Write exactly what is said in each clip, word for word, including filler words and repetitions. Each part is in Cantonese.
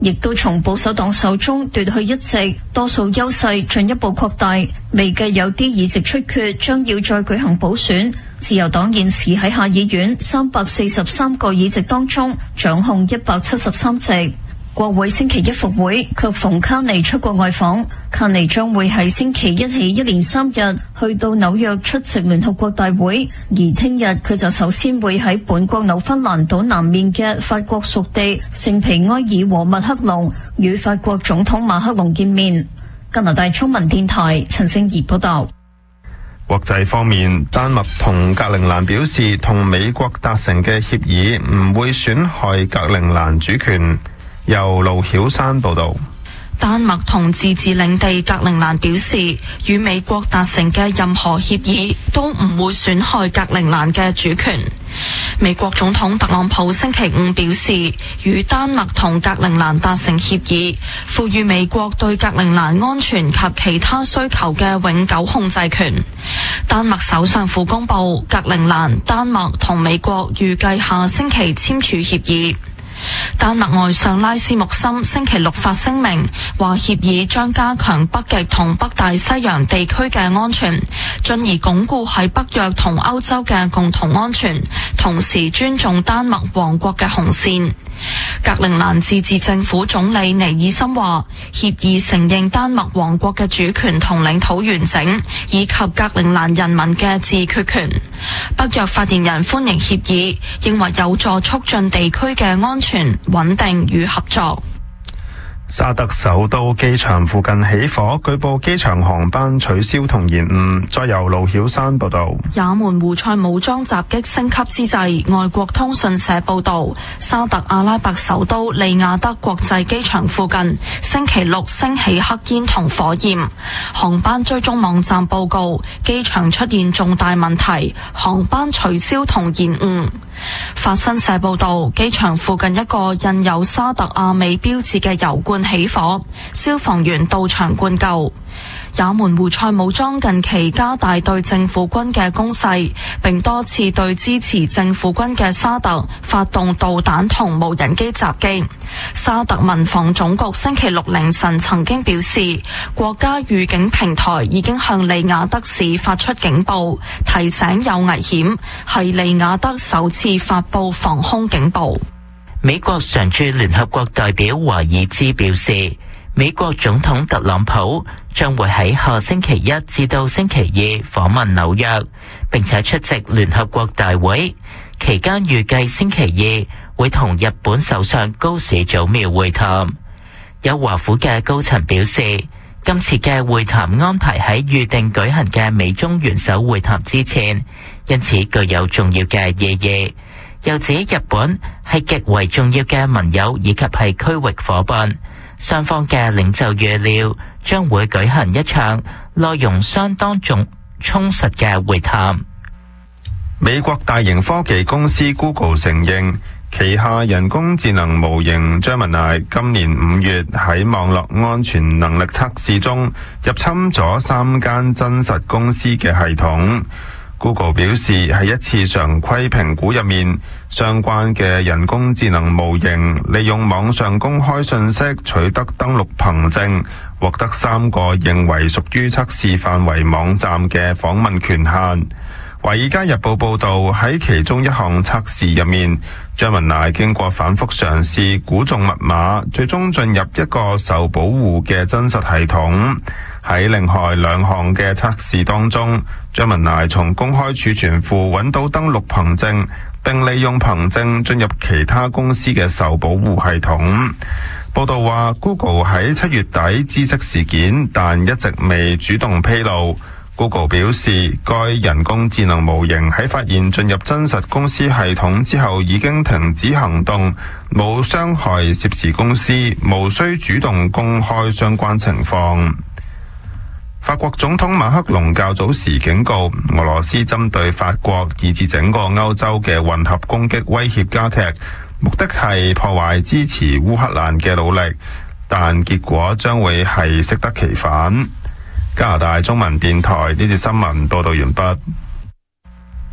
亦都從保守黨手中奪去一席，多數優勢進一步擴大。未計有啲議席出缺，將要再舉行補選。自由黨現時喺下議院三百四十三個議席當中掌控一百七十三席。國會星期一復會，卻逢卡尼出國外訪。卡尼將會喺星期一起一連三日去到紐約出席聯合國大會，而聽日佢就首先會喺本國紐芬蘭島南面嘅法國屬地聖皮埃爾和密克隆與法國總統馬克龍見面。加拿大中文電台陳勝儀報道。 國際方面，丹麥同格陵蘭表示，同美國達成嘅協議唔會損害格陵蘭主權。由盧曉山報道。 丹麥同自治領地格陵蘭表示，與美國達成嘅任何協議都唔會損害格陵蘭嘅主權。美國總統特朗普星期五表示，與丹麥同格陵蘭達成協議，賦予美國對格陵蘭安全及其他需求嘅永久控制權。丹麥首相府公布，格陵蘭、丹麥同美國預計下星期簽署協議。丹麥外相拉斯穆森星期六發聲明，話協議將加強北極同北大西洋地區嘅安全，進而鞏固喺北約同歐洲嘅共同安全，同時尊重丹麥王國嘅紅線。格陵蘭自治政府總理尼爾森話，協議承認丹麥王國嘅主權同領土完整，以及格陵蘭人民嘅自決權。北約發言人歡迎協議，認為有助促進地區嘅安全、穩定與合作。 沙特首都機場附近起火，據報機場航班取消同延誤。再由盧曉山報道。 也門胡塞武裝襲擊升級之際，外國通訊社報道，沙特阿拉伯首都利雅得國際機場附近星期六升起黑煙同火焰。航班追蹤網站報告，機場出現重大問題，航班取消同延誤。法新社報道，機場附近一個印有沙特阿美標誌嘅油罐起火，消防員到場灌救。也門胡塞武裝近期加大對政府軍嘅攻勢，並多次對支持政府軍嘅沙特發動導彈同無人機襲擊。沙特民防總局星期六凌晨曾經表示，國家預警平台已經向利雅得市發出警報，提醒有危險，係利雅得首次發布防空警報。 美國常駐聯合國代表華爾茲表示，美國總統特朗普將會喺下星期一至到星期二訪問紐約，並且出席聯合國大會。期間預計星期二會同日本首相高市早苗會談。有華府嘅高層表示，今次嘅會談安排喺預定舉行嘅美中元首會談之前，因此具有重要嘅意義。又指日本係極為重要嘅盟友以及係區域夥伴。雙方嘅領袖預料將會舉行一場內容相當重充實嘅會談。 美國大型科技公司 Google 承認，旗下人工智能模型 Gemini 今年五月喺網絡安全能力測試中入侵咗三間真實公司嘅系統。Google 表示，喺一次常規評估入面，相關嘅人工智能模型利用網上公開信息取得登錄憑證，獲得三個認為屬於測試範圍網站嘅訪問權限。華爾街日報報道，喺其中一項測試入面，Gemini經過反覆嘗試估中密碼，最終進入一個受保護嘅真實系統。喺另外兩項嘅測試當中，Gemini從公開儲存庫揾到登錄憑證，並利用憑證進入其他公司嘅受保護系統。報道話 Google 喺七月底知悉事件，但一直未主動披露。Google 表示，該人工智能模型喺發現進入真實公司系統之後已經停止行動，冇傷害涉事公司，無需主動公開相關情況。法國總統馬克龍較早時警告，俄羅斯針對法國以至整個歐洲嘅混合攻擊威脅加劇，目的係破壞支持烏克蘭嘅努力，但結果將會係適得其反。加拿大中文電台呢節新聞報道完畢。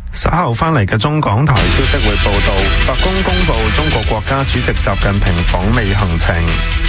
稍後翻嚟嘅中港台消息會報道，白宮公布中國國家主席習近平訪美行程。